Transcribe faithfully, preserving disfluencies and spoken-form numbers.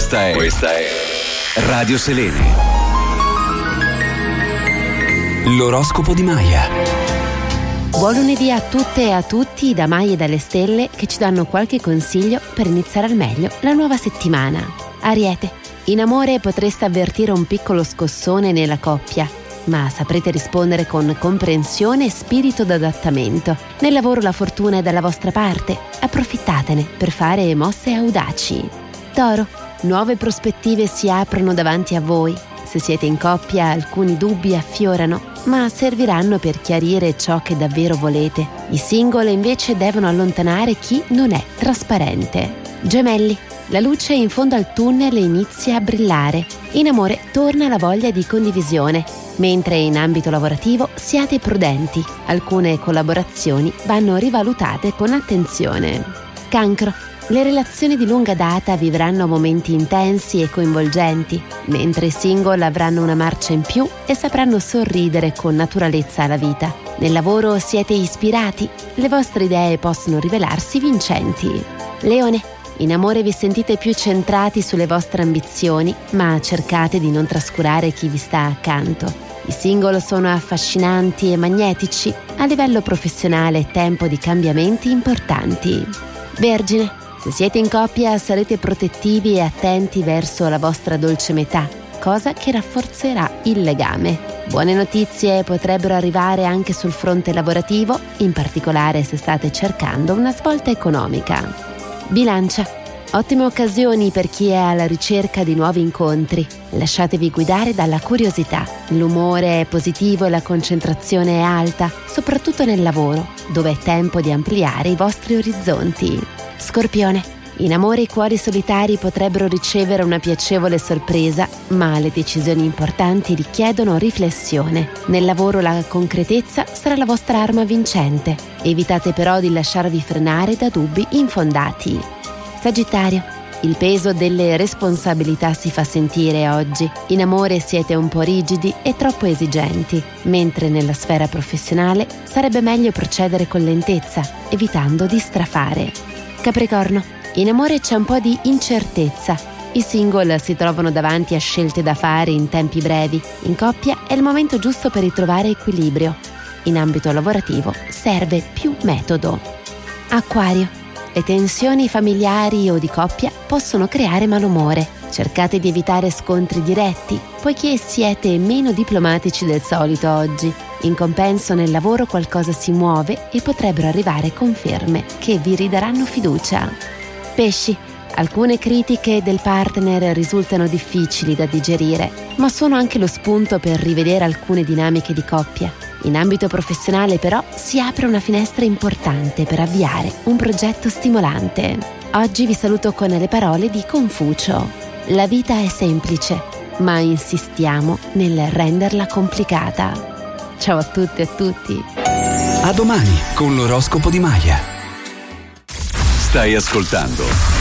Questa è Questa è Radio Selene. L'oroscopo di Maya. Buon lunedì a tutte e a tutti da Maya e dalle stelle, che ci danno qualche consiglio per iniziare al meglio la nuova settimana. Ariete, in amore potreste avvertire un piccolo scossone nella coppia, ma saprete rispondere con comprensione e spirito d'adattamento. Nel lavoro la fortuna è dalla vostra parte, approfittatene per fare mosse audaci. Toro, nuove prospettive si aprono davanti a voi. Se siete in coppia, alcuni dubbi affiorano, ma serviranno per chiarire ciò che davvero volete. I single invece devono allontanare chi non è trasparente. Gemelli, la luce in fondo al tunnel inizia a brillare. In amore torna la voglia di condivisione, mentre in ambito lavorativo siate prudenti. Alcune collaborazioni vanno rivalutate con attenzione. Cancro, le relazioni di lunga data vivranno momenti intensi e coinvolgenti, mentre i single avranno una marcia in più e sapranno sorridere con naturalezza alla vita. Nel lavoro siete ispirati, le vostre idee possono rivelarsi vincenti. Leone, in amore vi sentite più centrati sulle vostre ambizioni, ma cercate di non trascurare chi vi sta accanto. I single sono affascinanti e magnetici. A livello professionale è tempo di cambiamenti importanti. Vergine, se siete in coppia sarete protettivi e attenti verso la vostra dolce metà, cosa che rafforzerà il legame. Buone notizie potrebbero arrivare anche sul fronte lavorativo, in particolare se state cercando una svolta economica. Bilancia, ottime occasioni per chi è alla ricerca di nuovi incontri. Lasciatevi guidare dalla curiosità. L'umore è positivo e la concentrazione è alta, soprattutto nel lavoro, dove è tempo di ampliare i vostri orizzonti. Scorpione, in amore i cuori solitari potrebbero ricevere una piacevole sorpresa, ma le decisioni importanti richiedono riflessione. Nel lavoro la concretezza sarà la vostra arma vincente. Evitate però di lasciarvi frenare da dubbi infondati. Sagittario, il peso delle responsabilità si fa sentire oggi. In amore siete un po' rigidi e troppo esigenti, mentre nella sfera professionale sarebbe meglio procedere con lentezza, evitando di strafare. Capricorno, in amore c'è un po' di incertezza. I single si trovano davanti a scelte da fare in tempi brevi. In coppia è il momento giusto per ritrovare equilibrio. In ambito lavorativo serve più metodo. Acquario, le tensioni familiari o di coppia possono creare malumore. Cercate di evitare scontri diretti, poiché siete meno diplomatici del solito oggi. In compenso nel lavoro qualcosa si muove e potrebbero arrivare conferme che vi ridaranno fiducia. Pesci, alcune critiche del partner risultano difficili da digerire, ma sono anche lo spunto per rivedere alcune dinamiche di coppia. In ambito professionale però si apre una finestra importante per avviare un progetto stimolante. Oggi vi saluto con le parole di Confucio. La vita è semplice, ma insistiamo nel renderla complicata. Ciao a tutte e a tutti. A domani con l'oroscopo di Maya. Stai ascoltando